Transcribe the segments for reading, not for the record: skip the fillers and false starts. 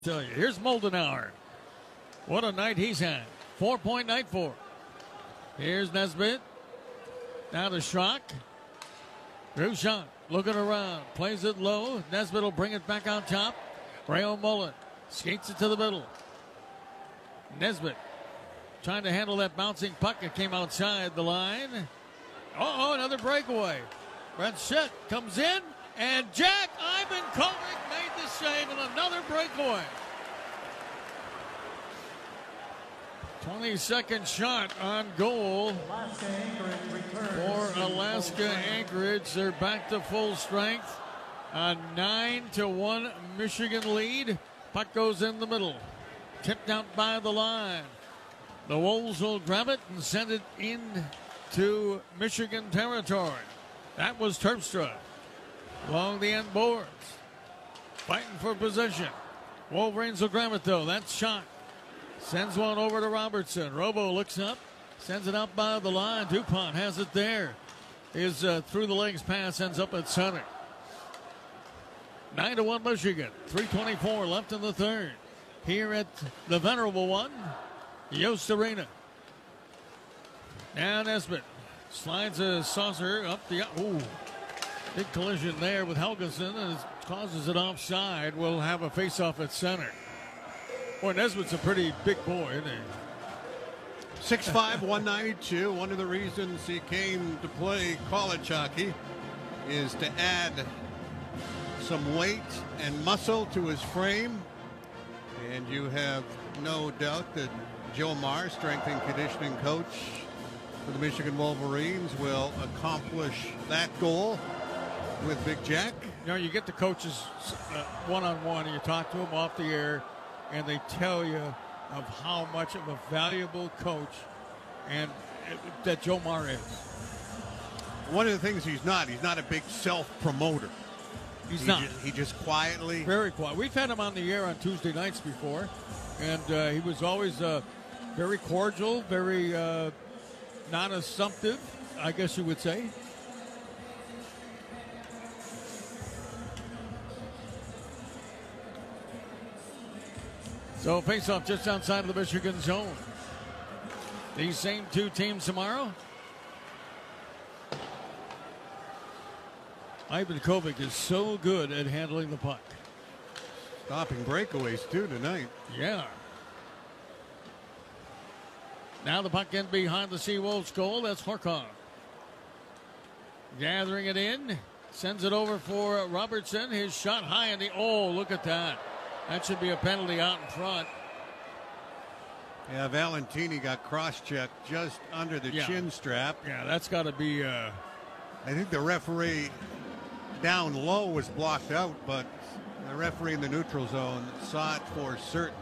Tell you, here's Moldenauer. What a night he's had. 4-point night for him. Here's Nesbitt. Now to Schrock. Drew Schrock looking around. Plays it low. Nesbitt will bring it back on top. Rayo Mullen skates it to the middle. Nesbitt trying to handle that bouncing puck. It came outside the line. Oh, another breakaway. Brett Shett comes in. And Jack Ivan Kovic made the save and another breakaway. 22nd shot on goal for Alaska Anchorage. They're back to full strength. A 9-1 Michigan lead. Puck goes in the middle. Tipped out by the line. The Wolves will grab it and send it into Michigan territory. That was Terpstra. Along the end boards. Fighting for possession. Wolverines will grab it though. That's shot. Sends one over to Robertson. Robo looks up. Sends it out by the line. DuPont has it there. His through the legs pass ends up at center. 9-1 Michigan. 3:24 left in the third. Here at the Venerable One. Yost Arena. Now Nesbitt slides a saucer up the. Ooh. Big collision there with Helgeson, and it causes it offside. We'll have a face-off at center. Boy, Nesbitt's a pretty big boy, isn't he? 6'5", 192. One of the reasons he came to play college hockey is to add some weight and muscle to his frame. And you have no doubt that Joe Marr, strength and conditioning coach for the Michigan Wolverines, will accomplish that goal with Big Jack. You know, you get the coaches one-on-one and you talk to them off the air and they tell you of how much of a valuable coach and that Joe Marr is. One of the things he's not a big self-promoter. He's not. He just quietly. Very quiet. We've had him on the air on Tuesday nights before, and he was always very cordial, very non-assumptive, I guess you would say. So face-off just outside of the Michigan zone. These same two teams tomorrow. Ivan Kovic is so good at handling the puck. Stopping breakaways too tonight. Yeah. Now the puck in behind the Seawolves goal. That's Horkov. Gathering it in. Sends it over for Robertson. His shot high in the. Oh, look at that. That should be a penalty out in front. Yeah, Valentini got cross-checked just under the chin strap. Yeah, that's got to be. I think the referee down low was blocked out, but the referee in the neutral zone saw it for certain.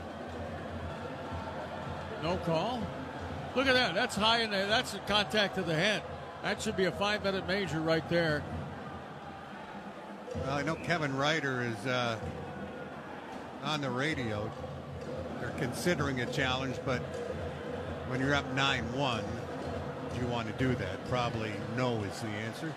No call. Look at that. That's high in there. That's a contact to the head. That should be a 5-minute major right there. Well, I know Kevin Ryder is on the radio. They're considering a challenge, but when you're up 9-1, do you want to do that? Probably no is the answer.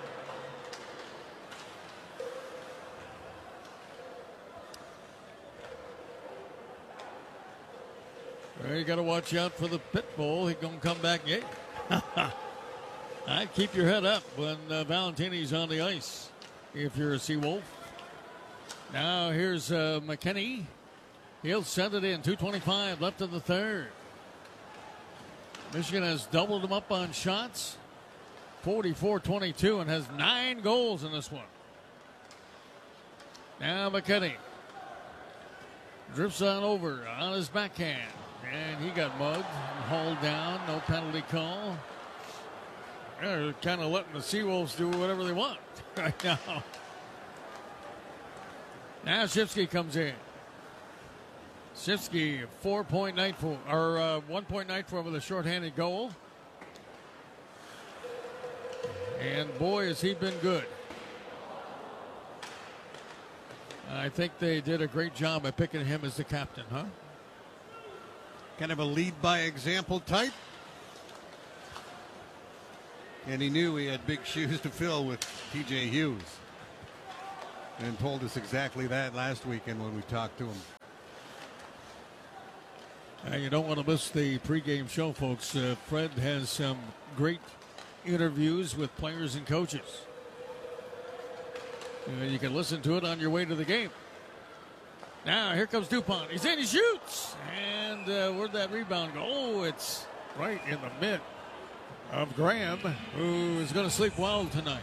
Well, you got to watch out for the pit bull. He's going to come back. Yeah. I'd keep your head up when Valentini's on the ice if you're a Seawolf. Now here's McKinney. He'll send it in. 2:25 left in the third. Michigan has doubled them up on shots. 44-22 and has 9 goals in this one. Now McKinney drifts on over on his backhand. And he got mugged and hauled down. No penalty call. They're kind of letting the Seawolves do whatever they want right now. Now Shifsky comes in. Shifsky, 4-point night for, or 1-point night for him with a shorthanded goal. And boy, has he been good. I think they did a great job at picking him as the captain, huh? Kind of a lead by example type. And he knew he had big shoes to fill with TJ Hughes. and told us exactly that last weekend when we talked to him. You don't want to miss the pregame show, folks. Fred has some great interviews with players and coaches. You can listen to it on your way to the game. Now, here comes DuPont. He's in, he shoots. And where'd that rebound go? Oh, it's right in the mid of Graham, who is going to sleep well tonight.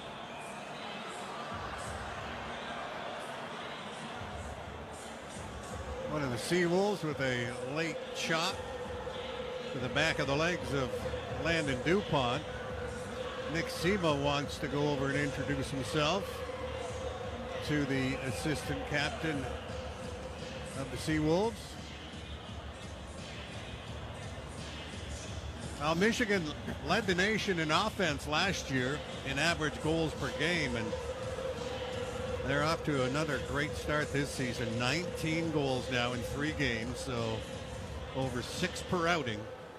One of the Seawolves with a late shot to the back of the legs of Landon DuPont. Nick Sema wants to go over and introduce himself to the assistant captain of the Seawolves. Well, Michigan led the nation in offense last year in average goals per game, and they're off to another great start this season. 19 goals now in 3 games, so over 6 per outing.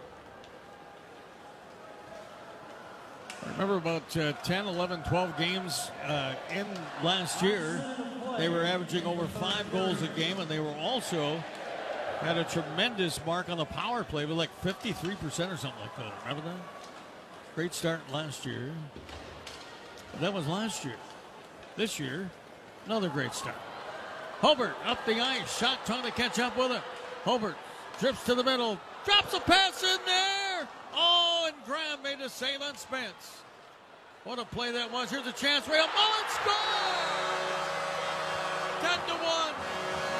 I remember about 10, 11, 12 games in last year. They were averaging over 5 goals a game, and they were also had a tremendous mark on the power play with like 53% or something like that. Remember that? Great start last year. That was last year. This year, another great start. Hobart up the ice. Shot trying to catch up with him. Hobart drifts to the middle. Drops a pass in there. Oh, and Graham made a save on Spence. What a play that was. Here's a chance. Ray Mullen scores! 10-1.